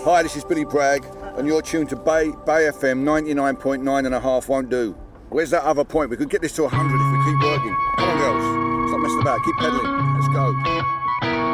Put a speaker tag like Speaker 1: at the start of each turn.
Speaker 1: Hi, this is Billy Bragg, and you're tuned to Bay FM 99.9 and a half won't do. Where's that other point? We could get this to 100 if we keep working. Come on, girls. Stop messing about. Keep pedaling. Let's go.